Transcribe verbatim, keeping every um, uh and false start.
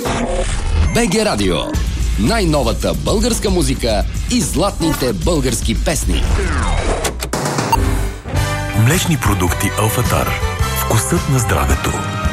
БГ Радио. Най-новата българска музика и златните български песни. Млечни продукти Алфатар. Вкусът на здравето.